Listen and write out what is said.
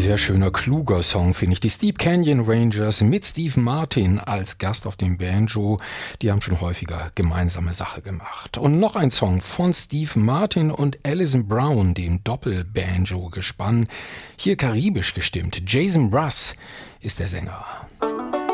sehr schöner, kluger Song, finde ich. Die Steep Canyon Rangers mit Steve Martin als Gast auf dem Banjo. Die haben schon häufiger gemeinsame Sache gemacht. Und noch ein Song von Steve Martin und Alison Brown, dem Doppelbanjo-Gespann. Hier karibisch gestimmt. Jason Russ ist der Sänger.